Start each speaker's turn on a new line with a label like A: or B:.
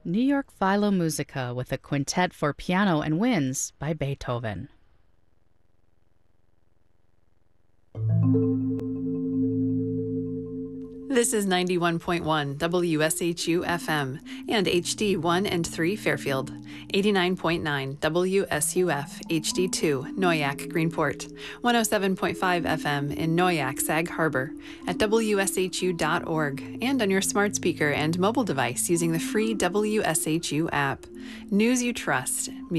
A: New York Philumusica with a quintet for piano and winds by Beethoven.
B: This is 91.1 WSHU FM and HD1 and 3 Fairfield, 89.9 WSUF HD2 Noyak Greenport, 107.5 FM in Noyak Sag Harbor, at WSHU.org, and on your smart speaker and mobile device using the free WSHU app. News you trust.